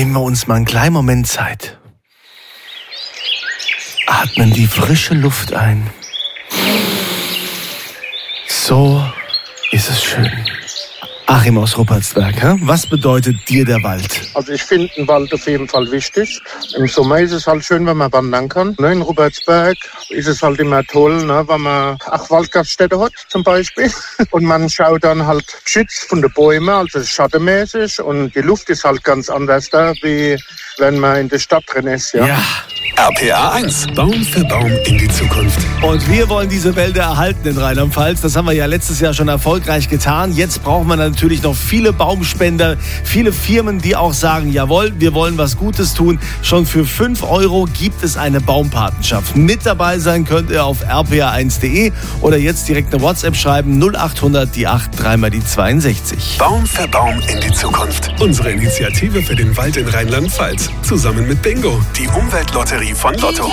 nehmen wir uns mal einen kleinen Moment Zeit. Atmen die frische Luft ein. So ist es schön. Achim aus Ruppertsberg, was bedeutet dir der Wald? Also ich finde den Wald auf jeden Fall wichtig. Im Sommer ist es halt schön, wenn man wandern kann. In Ruppertsberg ist es halt immer toll, wenn man Waldgaststätte hat zum Beispiel. Und man schaut dann halt geschützt von den Bäumen, also schattenmäßig. Und die Luft ist halt ganz anders da, wie wenn man in der Stadt drin ist. Ja. RPA 1, Baum für Baum in die Zukunft. Und wir wollen diese Wälder erhalten in Rheinland-Pfalz. Das haben wir ja letztes Jahr schon erfolgreich getan. Jetzt brauchen wir natürlich noch viele Baumspender, viele Firmen, die auch sagen, jawohl, wir wollen was Gutes tun. Schon für 5 € gibt es eine Baumpatenschaft. Mit dabei sein könnt ihr auf rpa1.de oder jetzt direkt eine WhatsApp schreiben, 0800 die 8 3 mal die 62. Baum für Baum in die Zukunft. Unsere Initiative für den Wald in Rheinland-Pfalz. Zusammen mit Bingo, die Umweltlotterie von Lotto.